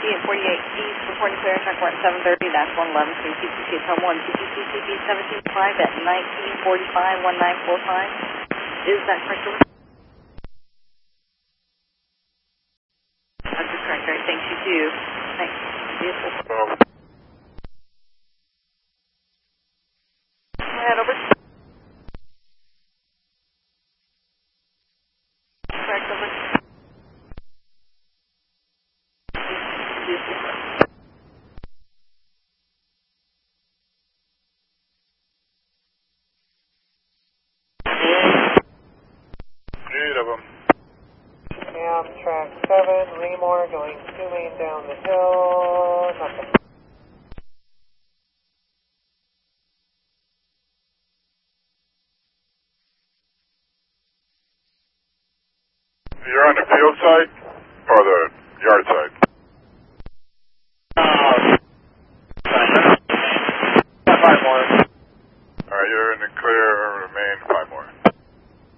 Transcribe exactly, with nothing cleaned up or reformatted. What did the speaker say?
fifty-eight forty-eight East, reporting clear, track one seven thirty, dash one eleven, three T T C, Tom one, T T C C B seventeen five at nineteen forty-five, one nine four five. Is that correct? That's correct, right, thank you too. Thanks. Beautiful. Um, Head over. Correct, over. Beautiful. eight of them. Amtrak seven, Remore going two lane down the hill, nothing. You're on the field side or the yard side? Uh, five more. Alright, you're in the clear, remain five more.